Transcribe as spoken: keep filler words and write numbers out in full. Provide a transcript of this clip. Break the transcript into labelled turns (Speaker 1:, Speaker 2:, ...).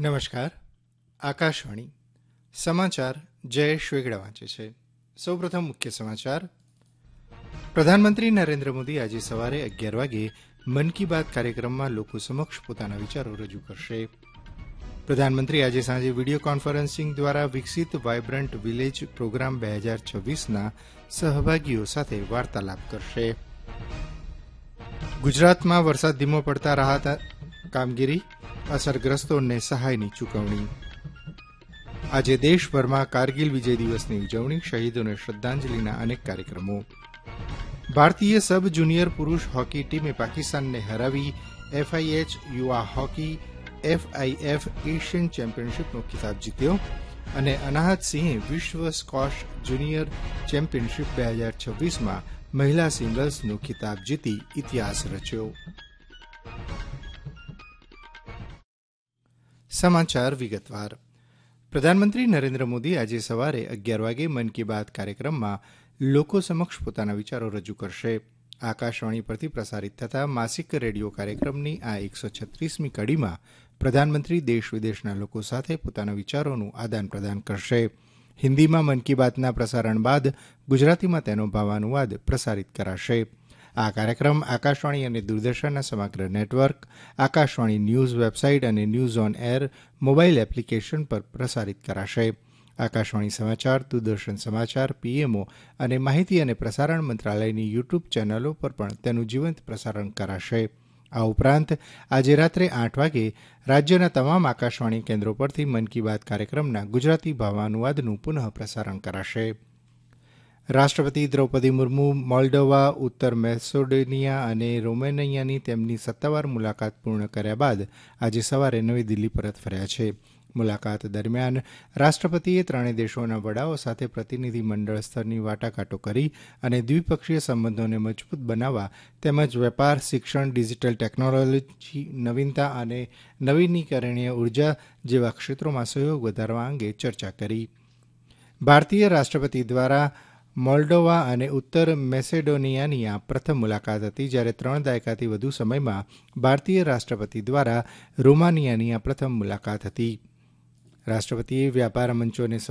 Speaker 1: નમસ્કાર. આકાશવાણી સમાચાર જયેશ વેગડા વાંચે છે. સૌપ્રથમ મુખ્ય સમાચાર. પ્રધાનમંત્રી નરેન્દ્ર મોદી આજે સવારે અગિયાર વાગે મન કી બાત કાર્યક્રમમાં લોકો સમક્ષ પોતાના વિચારો રજૂ કરશે. પ્રધાનમંત્રી આજે સાંજે વિડીયો કોન્ફરન્સિંગ દ્વારા વિકસિત વાયબ્રન્ટ વિલેજ પ્રોગ્રામ બે હજાર છવ્વીસના સહભાગીઓ સાથે વાર્તાલાપ કરશે. ગુજરાતમાં વરસાદ ધીમો પડતા રાહત કામગીરી, અસરગ્રસ્તોને સહાયની ચૂકવણી. આજે દેશભરમાં કારગિલ વિજય દિવસની ઉજવણી, શહીદોને શ્રદ્ધાંજલિના અનેક કાર્યક્રમો. ભારતીય સબ જુનિયર પુરૂષ હોકી ટીમે પાકિસ્તાનને હરાવી એફઆઈએચ યુવા હોકી એફઆઈએફ એશિયન ચેમ્પિયનશીપનો ખિતાબ જીત્યો અને અનાહત સિંહે વિશ્વ સ્કોશ જુનિયર ચેમ્પિયનશીપ બે હજાર છવ્વીસમાં મહિલા સિંગલ્સનો ખિતાબ જીતી ઇતિહાસ રચ્યો. સમાચાર વિગતવાર. પ્રધાનમંત્રી નરેન્દ્ર મોદી આજે સવારે અગિયાર વાગે મન કી બાત કાર્યક્રમમાં લોકો સમક્ષ પોતાના વિચારો રજૂ કરશે. આકાશવાણી પરથી પ્રસારિત થતા માસિક રેડિયો કાર્યક્રમની આ એકસો છત્રીસમી કડીમાં પ્રધાનમંત્રી દેશ વિદેશના લોકો સાથે પોતાના વિચારોનું આદાન પ્રદાન કરશે. હિન્દીમાં મન કી બાતના પ્રસારણ બાદ ગુજરાતીમાં તેનો ભાવાનુવાદ પ્રસારિત કરાશે. આ કાર્યક્રમ આકાશવાણી અને દૂરદર્શનના સમગ્ર નેટવર્ક, આકાશવાણી ન્યૂઝ વેબસાઇટ અને news on air mobile application પર પ્રસારિત કરાશે. આકાશવાણી સમાચાર, દૂરદર્શન સમાચાર, પીએમઓ અને માહિતી અને પ્રસારણ મંત્રાલયની યુટ્યુબ ચેનલો પર પણ તેનું જીવંત પ્રસારણ કરાશે. આ ઉપરાંત આજે રાત્રે આઠ વાગે રાજ્યના તમામ આકાશવાણી કેન્દ્રો પરથી મન કી બાત કાર્યક્રમના ગુજરાતી ભાવાનુવાદનું પુનઃ પ્રસારણ કરાશે. રાષ્ટ્રપતિ દ્રૌપદી મુર્મુ મોલ્ડોવા, ઉત્તર મેસેડોનિયા અને રોમેનિયાની તેમની સત્તાવાર મુલાકાત પૂર્ણ કર્યા બાદ આજે સવારે નવી દિલ્હી પરત ફર્યા છે. મુલાકાત દરમિયાન રાષ્ટ્રપતિએ ત્રણેય દેશોના વડાઓ સાથે પ્રતિનિધિ મંડળ સ્તરની વાટાઘાટો કરી અને દ્વિપક્ષીય સંબંધોને મજબૂત બનાવવા તેમજ વેપાર, શિક્ષણ, ડિજીટલ ટેકનોલોજી, નવીનતા અને નવીનીકરણીય ઉર્જા જેવા ક્ષેત્રોમાં સહયોગ વધારવા અંગે ચર્ચા કરી. ભારતીય રાષ્ટ્રપતિ દ્વારા મોલ્ડોવા અને ઉત્તર મેસેડોનિયાની આ પ્રથમ મુલાકાત હતી, જ્યારે ત્રણ દાયકાથી વધુ સમયમાં ભારતીય રાષ્ટ્રપતિ દ્વારા રોમાનિયાની આ પ્રથમ મુલાકાત હતી. રાષ્ટ્રપતિએ વ્યાપાર મંચોને